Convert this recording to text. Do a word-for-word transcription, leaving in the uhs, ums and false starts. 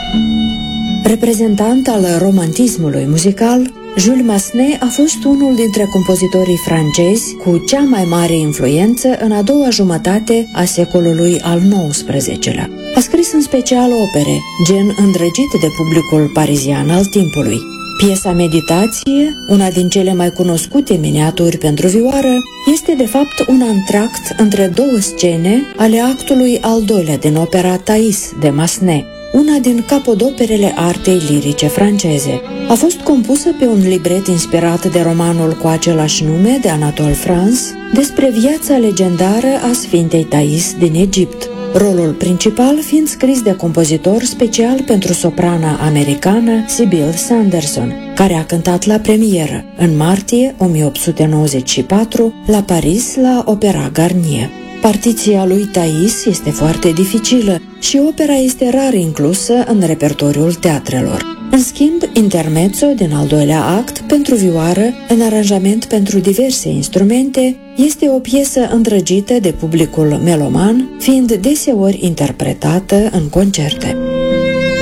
Reprezentant al romantismului muzical, Jules Massenet a fost unul dintre compozitorii francezi cu cea mai mare influență în a doua jumătate a secolului al nouăsprezecelea. A scris în special opere, gen îndrăgit de publicul parizian al timpului. Piesa Meditație, una din cele mai cunoscute miniaturi pentru vioară, este de fapt un antract între două scene ale actului al doilea din opera Thais de Massenet, una din capodoperele artei lirice franceze. A fost compusă pe un libret inspirat de romanul cu același nume de Anatole France, despre viața legendară a Sfintei Thais din Egipt, rolul principal fiind scris de compozitor special pentru soprana americană Sybil Sanderson, care a cântat la premieră în martie o mie opt sute nouăzeci și patru la Paris la Opera Garnier. Partiția lui Thais este foarte dificilă și opera este rar inclusă în repertoriul teatrelor. În schimb, intermezzo din al doilea act, pentru vioară, în aranjament pentru diverse instrumente, este o piesă îndrăgită de publicul meloman, fiind deseori interpretată în concerte.